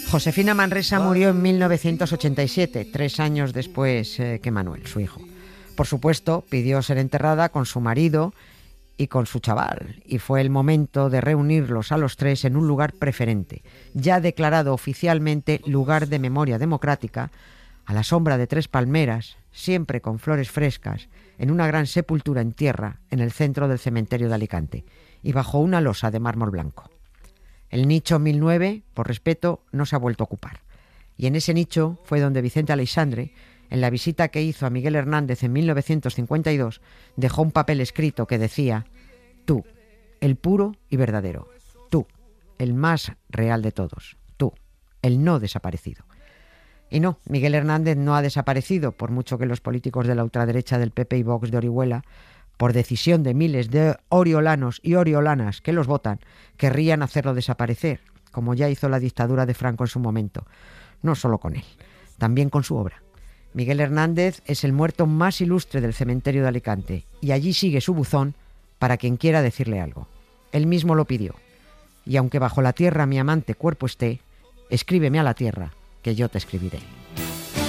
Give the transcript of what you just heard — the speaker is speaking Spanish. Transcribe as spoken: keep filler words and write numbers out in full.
Josefina Manresa murió en mil novecientos ochenta y siete, tres años después eh, que Manuel, su hijo. Por supuesto, pidió ser enterrada con su marido y con su chaval, y fue el momento de reunirlos a los tres en un lugar preferente, ya declarado oficialmente lugar de memoria democrática, a la sombra de tres palmeras, siempre con flores frescas, en una gran sepultura en tierra en el centro del cementerio de Alicante, y bajo una losa de mármol blanco. El nicho mil nueve, por respeto, no se ha vuelto a ocupar. Y en ese nicho fue donde Vicente Aleixandre, en la visita que hizo a Miguel Hernández en mil novecientos cincuenta y dos, dejó un papel escrito que decía: tú, el puro y verdadero, tú, el más real de todos, tú, el no desaparecido. Y no, Miguel Hernández no ha desaparecido, por mucho que los políticos de la ultraderecha del P P y Vox de Orihuela, por decisión de miles de oriolanos y oriolanas que los votan, querrían hacerlo desaparecer, como ya hizo la dictadura de Franco en su momento. No solo con él, también con su obra. Miguel Hernández es el muerto más ilustre del cementerio de Alicante, y allí sigue su buzón para quien quiera decirle algo. Él mismo lo pidió. Y aunque bajo la tierra mi amante cuerpo esté, escríbeme a la tierra, que yo te escribiré.